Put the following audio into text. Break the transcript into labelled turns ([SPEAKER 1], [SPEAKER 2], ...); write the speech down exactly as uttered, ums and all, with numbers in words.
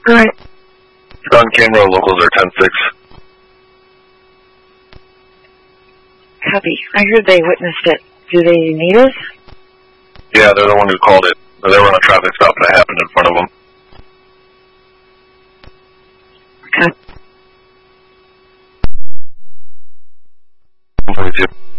[SPEAKER 1] Alright.
[SPEAKER 2] It's on camera, locals are ten six.
[SPEAKER 1] Copy. I heard they witnessed it. Do they need us?
[SPEAKER 2] Yeah, they're the one who called it. They were on a traffic stop and it happened in front of them.
[SPEAKER 1] Copy.
[SPEAKER 2] forty-two.